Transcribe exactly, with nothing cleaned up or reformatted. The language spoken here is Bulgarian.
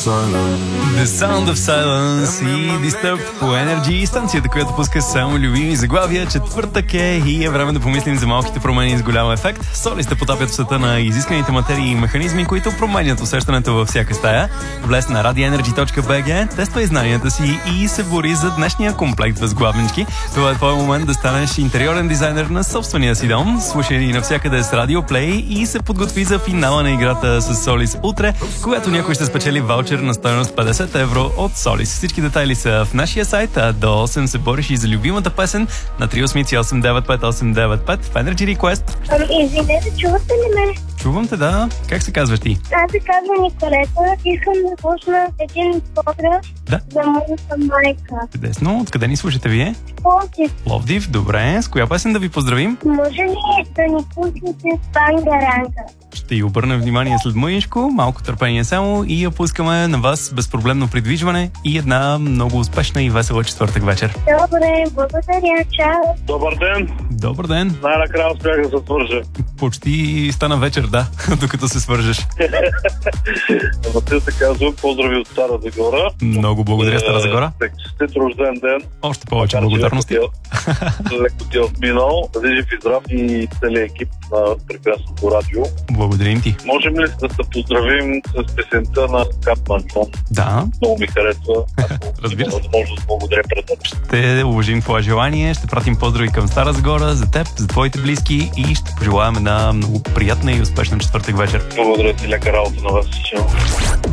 The Sound of Silence и Disturbed по Energy, станцията, която пуска само любими заглавия. Четвъртък е и е време да помислим за малките промени с голям ефект. Солистите потапят в света на изисканите материи и механизми, които променят усещането във всяка стая. Влез на radio energy точка би джи, тествай знанията си и се бори за днешния комплект възглавнички. Това е твой момент да станеш интериорен дизайнер на собствения си дом. Слушай ни навсякъде с Radio Play и се подготви за финала на играта с Солис утре, когато някой ще спечели ваучер на стойност петдесет евро от Солис. Всички детайли са в нашия сайт, а до осем се бориш и за любимата песен на три осем осем девет пет осем девет пет в Energy Request. Ами, извинете, чувате ли ме? Чувам те, да. Как се казваш ти? Аз се казвам Николета. Искам да пусна един поздрав Да. за моята майка. Чудесно. Откъде ни слушате вие? Пловдив. Пловдив, добре. С коя песен да ви поздравим? Може ли да ни пуснете Бангаранга? Ще й обърнем внимание след мъничко, малко търпение само и я пускаме на вас безпроблемно придвижване и една много успешна и весела четвъртък вечер. Добре, благодаря, чао. Добър ден! Добър ден! Най-накрая успях да се свържа. Почти стана вечер, да, докато се свържеш. Васил се казвам, поздрави от Стара Загора. Много благодаря, Стара Загора. Честит рожден ден. Още повече благодарности. Леко ти е отминал. Бъди жив и здрав и целият екип на прекрасното радио. Благодарим ти. Можем ли да се поздравим с песента на Катман Джон? Да. Много ми харесва. Разбира се. Възможност, благодаря пред теб. Ще уважим твое желание, ще пратим поздрави към Стара Загора, за теб, за твоите близки и ще пожелаем една много приятна и успешна четвъртък вечер. Благодаря ти, лека работа на вас.